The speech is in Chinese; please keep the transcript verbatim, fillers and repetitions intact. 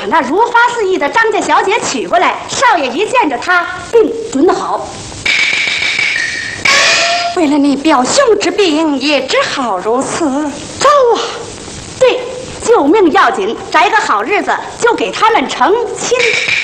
那如花似玉的张家小姐娶过来，少爷一见着她，病准好。 为了你表兄之病，也只好如此。 走啊！对，救命要紧，择个好日子就给他们成亲。